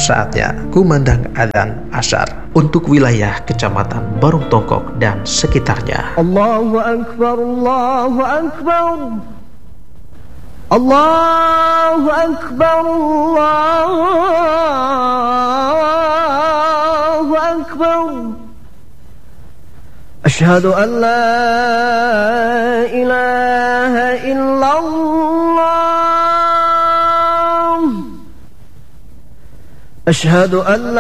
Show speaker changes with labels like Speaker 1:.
Speaker 1: saatnya kumandang adzan asyar untuk wilayah Kecamatan Barung Tongkok dan sekitarnya.
Speaker 2: Allahu Akbar, Allahu Akbar, Allahu Akbar, Allahu Akbar. Asyhadu an la ilaha illallah. Asyhadu an